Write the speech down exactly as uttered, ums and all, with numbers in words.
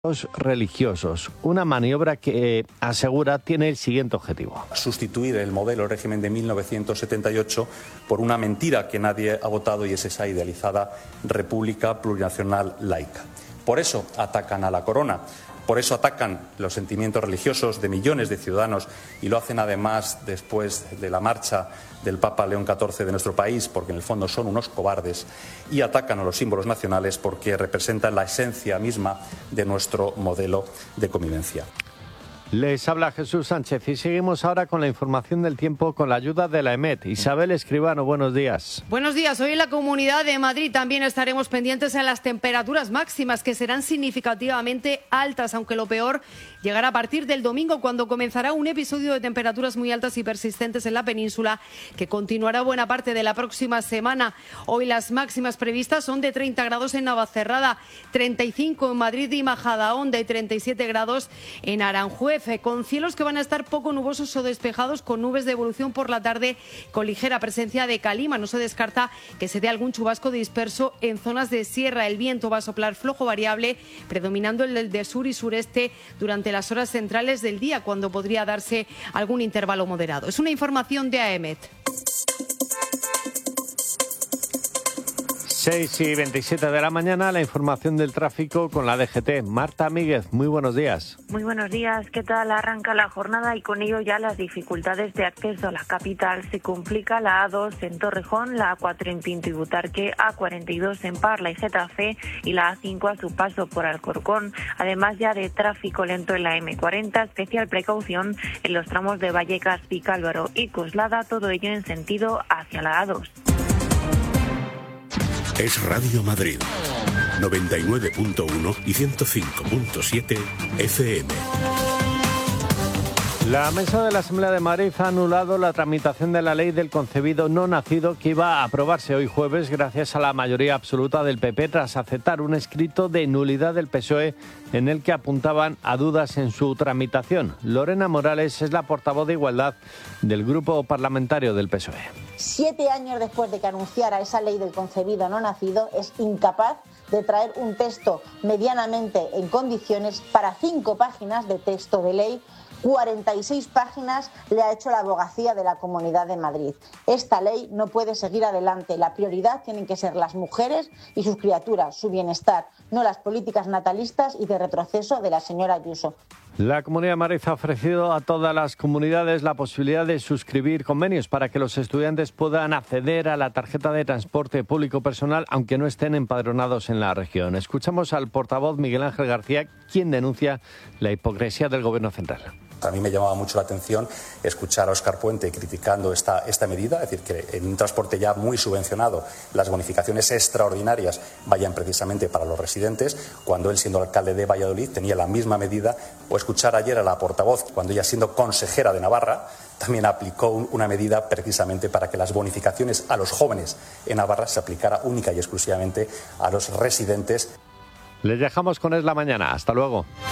religiosos, una maniobra que asegura tiene el siguiente objetivo: sustituir el modelo régimen de mil novecientos setenta y ocho por una mentira que nadie ha votado, y es esa idealizada república plurinacional laica. Por eso atacan a la corona, por eso atacan los sentimientos religiosos de millones de ciudadanos, y lo hacen además después de la marcha del Papa León catorce de nuestro país, porque en el fondo son unos cobardes, y atacan a los símbolos nacionales porque representan la esencia misma de nuestro modelo de convivencia. Les habla Jesús Sánchez y seguimos ahora con la información del tiempo con la ayuda de la EMET. Isabel Escribano, buenos días. Buenos días. Hoy en la Comunidad de Madrid también estaremos pendientes en las temperaturas máximas, que serán significativamente altas, aunque lo peor llegará a partir del domingo, cuando comenzará un episodio de temperaturas muy altas y persistentes en la península, que continuará buena parte de la próxima semana. Hoy las máximas previstas son de treinta grados en Navacerrada, treinta y cinco en Madrid y Majadahonda y treinta y siete grados en Aranjuez, con cielos que van a estar poco nubosos o despejados, con nubes de evolución por la tarde, con ligera presencia de calima. No se descarta que se dé algún chubasco disperso en zonas de sierra. El viento va a soplar flojo variable, predominando el de sur y sureste durante las horas centrales del día, cuando podría darse algún intervalo moderado. Es una información de AEMET. seis y veintisiete de la mañana, la información del tráfico con la D G T. Marta Míguez, muy buenos días. Muy buenos días. ¿Qué tal? Arranca la jornada y con ello ya las dificultades de acceso a la capital. Se complica la A dos en Torrejón, la A cuatro en Pinto y Butarque, A cuarenta y dos en Parla y Getafe y la A cinco a su paso por Alcorcón. Además ya de tráfico lento en la M cuarenta, especial precaución en los tramos de Vallecas, Vicálvaro y Coslada, todo ello en sentido hacia la A dos. Es Radio Madrid, noventa y nueve punto uno y ciento cinco punto siete F M. La mesa de la Asamblea de Madrid ha anulado la tramitación de la ley del concebido no nacido, que iba a aprobarse hoy jueves gracias a la mayoría absoluta del P P, tras aceptar un escrito de nulidad del P S O E en el que apuntaban a dudas en su tramitación. Lorena Morales es la portavoz de Igualdad del grupo parlamentario del P S O E. Siete años después de que anunciara esa ley del concebido no nacido, es incapaz de traer un texto medianamente en condiciones para cinco páginas de texto de ley. cuarenta y seis páginas le ha hecho la abogacía de la Comunidad de Madrid. Esta ley no puede seguir adelante. La prioridad tienen que ser las mujeres y sus criaturas, su bienestar, no las políticas natalistas y de retroceso de la señora Ayuso. La Comunidad de Madrid ha ofrecido a todas las comunidades la posibilidad de suscribir convenios para que los estudiantes puedan acceder a la tarjeta de transporte público personal, aunque no estén empadronados en la región. Escuchamos al portavoz Miguel Ángel García, quien denuncia la hipocresía del Gobierno central. A mí me llamaba mucho la atención escuchar a Óscar Puente criticando esta, esta medida, es decir, que en un transporte ya muy subvencionado las bonificaciones extraordinarias vayan precisamente para los residentes, cuando él, siendo alcalde de Valladolid, tenía la misma medida. O escuchar ayer a la portavoz, cuando ella, siendo consejera de Navarra, también aplicó un, una medida precisamente para que las bonificaciones a los jóvenes en Navarra se aplicara única y exclusivamente a los residentes. Les dejamos con Es la Mañana. Hasta luego.